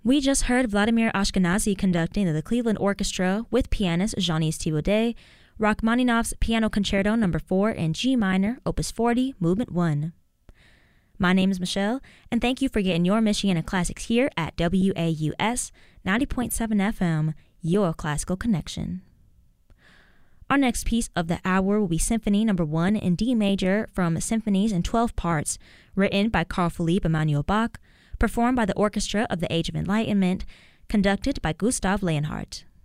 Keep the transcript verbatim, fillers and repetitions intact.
We just heard Vladimir Ashkenazy conducting the Cleveland Orchestra with pianist Jean-Yves Thibaudet, Rachmaninoff's Piano Concerto number four in G minor, Opus forty, Movement one. My name is Michelle, and thank you for getting your Michiana classics here at W A U S ninety point seven F M, your classical connection. Our next piece of the hour will be Symphony number one in D major from Symphonies in twelve Parts, written by Carl Philipp Emanuel Bach, performed by the Orchestra of the Age of Enlightenment, conducted by Gustav Leonhardt.